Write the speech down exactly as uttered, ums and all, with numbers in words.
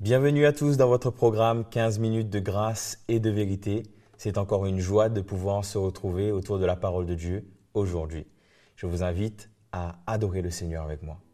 Bienvenue à tous dans votre programme quinze minutes de grâce et de vérité. C'est encore une joie de pouvoir se retrouver autour de la parole de Dieu aujourd'hui. Je vous invite à adorer le Seigneur avec moi.